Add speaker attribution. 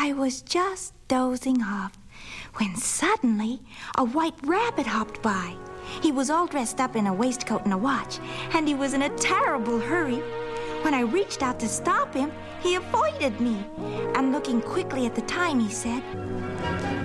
Speaker 1: I was just dozing off when suddenly a white rabbit hopped by. He was all dressed up in a waistcoat and a watch, and he was in a terrible hurry. When I reached out to stop him, he avoided me. And looking quickly at the time, he said,